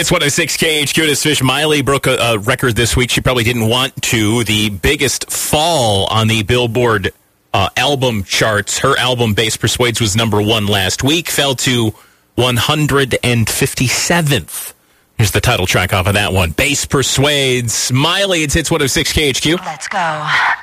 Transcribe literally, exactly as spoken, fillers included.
Hits one oh six K H Q. This Fish Miley broke a, a record this week. She probably didn't want to. The biggest fall on the Billboard uh, album charts. Her album, Bass Persuades, was number one last week. Fell to one hundred fifty-seventh. Here's the title track off of that one. Bass Persuades. Miley, it's Hits one oh six K H Q. Let's go.